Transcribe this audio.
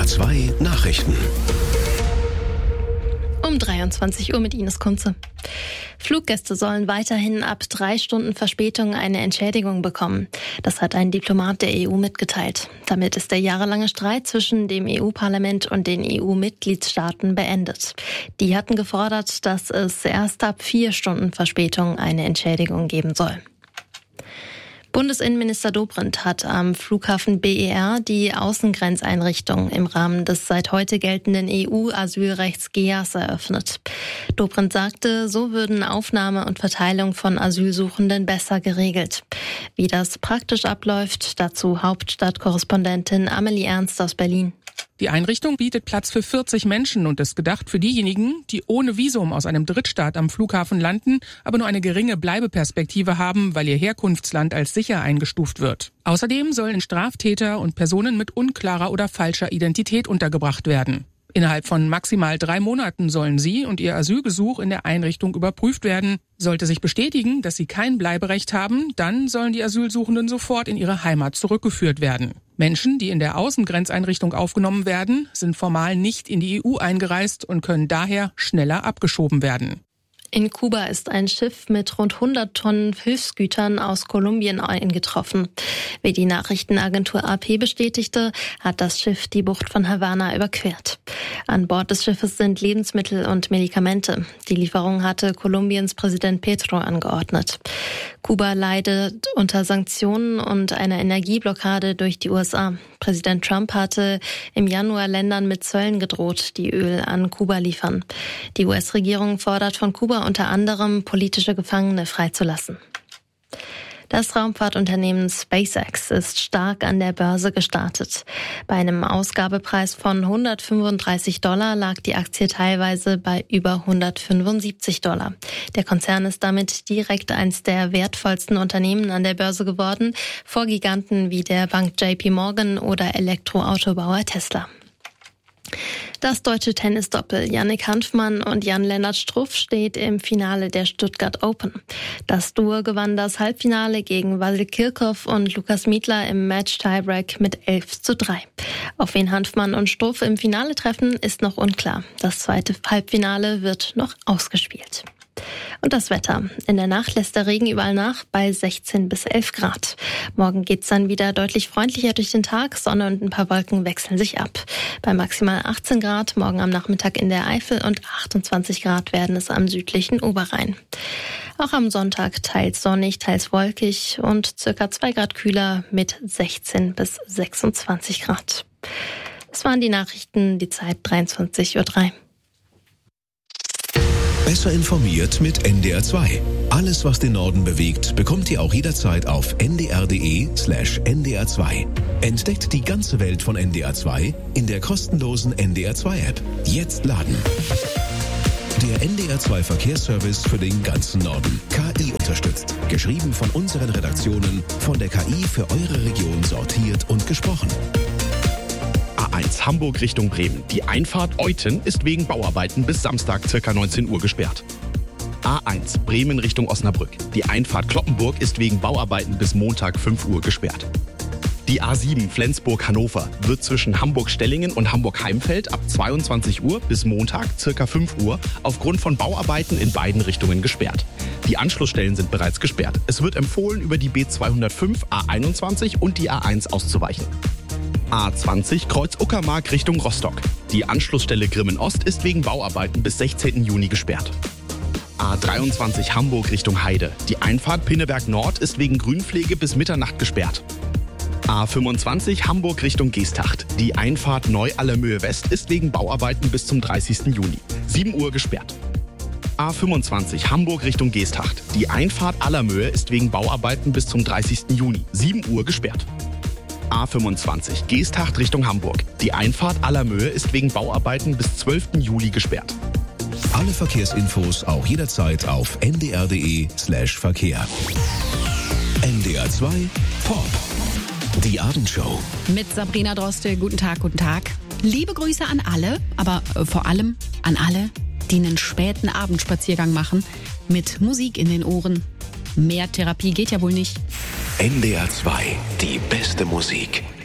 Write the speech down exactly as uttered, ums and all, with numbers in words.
R zwei Nachrichten. Um dreiundzwanzig Uhr mit Ines Kunze. Fluggäste sollen weiterhin ab drei Stunden Verspätung eine Entschädigung bekommen. Das hat ein Diplomat der E U mitgeteilt. Damit ist der jahrelange Streit zwischen dem E U-Parlament und den E U-Mitgliedstaaten beendet. Die hatten gefordert, dass es erst ab vier Stunden Verspätung eine Entschädigung geben soll. Bundesinnenminister Dobrindt hat am Flughafen B E R die Außengrenzeinrichtung im Rahmen des seit heute geltenden E U-Asylrechts G E A S eröffnet. Dobrindt sagte, so würden Aufnahme und Verteilung von Asylsuchenden besser geregelt. Wie das praktisch abläuft, dazu Hauptstadtkorrespondentin Amelie Ernst aus Berlin. Die Einrichtung bietet Platz für vierzig Menschen und ist gedacht für diejenigen, die ohne Visum aus einem Drittstaat am Flughafen landen, aber nur eine geringe Bleibeperspektive haben, weil ihr Herkunftsland als sicher eingestuft wird. Außerdem sollen Straftäter und Personen mit unklarer oder falscher Identität untergebracht werden. Innerhalb von maximal drei Monaten sollen sie und ihr Asylgesuch in der Einrichtung überprüft werden. Sollte sich bestätigen, dass sie kein Bleiberecht haben, dann sollen die Asylsuchenden sofort in ihre Heimat zurückgeführt werden. Menschen, die in der Außengrenzeinrichtung aufgenommen werden, sind formal nicht in die E U eingereist und können daher schneller abgeschoben werden. In Kuba ist ein Schiff mit rund hundert Tonnen Hilfsgütern aus Kolumbien eingetroffen. Wie die Nachrichtenagentur A P bestätigte, hat das Schiff die Bucht von Havanna überquert. An Bord des Schiffes sind Lebensmittel und Medikamente. Die Lieferung hatte Kolumbiens Präsident Petro angeordnet. Kuba leidet unter Sanktionen und einer Energieblockade durch die U S A. Präsident Trump hatte im Januar Ländern mit Zöllen gedroht, die Öl an Kuba liefern. Die U S-Regierung fordert von Kuba unter anderem, politische Gefangene freizulassen. Das Raumfahrtunternehmen SpaceX ist stark an der Börse gestartet. Bei einem Ausgabepreis von hundertfünfunddreißig Dollar lag die Aktie teilweise bei über hundertfünfundsiebzig Dollar. Der Konzern ist damit direkt eins der wertvollsten Unternehmen an der Börse geworden, vor Giganten wie der Bank J P Morgan oder Elektroautobauer Tesla. Das deutsche Tennisdoppel Jannik Hanfmann und Jan-Lennart Struff steht im Finale der Stuttgart Open. Das Duo gewann das Halbfinale gegen Vasil Kirchhoff und Lukas Miedler im Match-Tiebreak mit elf zu drei. Auf wen Hanfmann und Struff im Finale treffen, ist noch unklar. Das zweite Halbfinale wird noch ausgespielt. Und das Wetter. In der Nacht lässt der Regen überall nach bei sechzehn bis elf Grad. Morgen geht's dann wieder deutlich freundlicher durch den Tag. Sonne und ein paar Wolken wechseln sich ab. Bei maximal achtzehn Grad morgen am Nachmittag in der Eifel und achtundzwanzig Grad werden es am südlichen Oberrhein. Auch am Sonntag teils sonnig, teils wolkig und circa zwei Grad kühler mit sechzehn bis sechsundzwanzig Grad. Das waren die Nachrichten, die Zeit dreiundzwanzig Uhr drei. Besser informiert mit N D R zwei. Alles, was den Norden bewegt, bekommt ihr auch jederzeit auf n d r punkt d e slash n d r zwei. Entdeckt die ganze Welt von N D R zwei in der kostenlosen N D R zwei App. Jetzt laden. Der N D R zwei Verkehrsservice für den ganzen Norden. K I unterstützt. Geschrieben von unseren Redaktionen, von der K I für eure Region sortiert und gesprochen. A eins Hamburg Richtung Bremen. Die Einfahrt Euthen ist wegen Bauarbeiten bis Samstag ca. neunzehn Uhr gesperrt. A eins Bremen Richtung Osnabrück. Die Einfahrt Cloppenburg ist wegen Bauarbeiten bis Montag fünf Uhr gesperrt. Die A sieben Flensburg-Hannover wird zwischen Hamburg-Stellingen und Hamburg-Heimfeld ab zweiundzwanzig Uhr bis Montag ca. fünf Uhr aufgrund von Bauarbeiten in beiden Richtungen gesperrt. Die Anschlussstellen sind bereits gesperrt. Es wird empfohlen, über die B zweihundertfünf, A einundzwanzig und die A eins auszuweichen. A zwanzig Kreuz Uckermark Richtung Rostock. Die Anschlussstelle Grimmen Ost ist wegen Bauarbeiten bis sechzehnten Juni gesperrt. A dreiundzwanzig Hamburg Richtung Heide. Die Einfahrt Pinneberg Nord ist wegen Grünpflege bis Mitternacht gesperrt. A fünfundzwanzig Hamburg Richtung Geesthacht. Die Einfahrt Neu-Allermöhe West ist wegen Bauarbeiten bis zum dreißigsten Juni. sieben Uhr gesperrt. A fünfundzwanzig Hamburg Richtung Geesthacht. Die Einfahrt Allermöhe ist wegen Bauarbeiten bis zum dreißigsten Juni. sieben Uhr gesperrt. A fünfundzwanzig Geesthacht Richtung Hamburg. Die Einfahrt Allermöhe ist wegen Bauarbeiten bis zwölften Juli gesperrt. Alle Verkehrsinfos auch jederzeit auf n d r punkt d e slash Verkehr. N D R zwei Pop. Die Abendshow. Mit Sabrina Droste. Guten Tag, guten Tag. Liebe Grüße an alle, aber äh, vor allem an alle, die einen späten Abendspaziergang machen. Mit Musik in den Ohren. Mehr Therapie geht ja wohl nicht. N D R zwei, die beste Musik.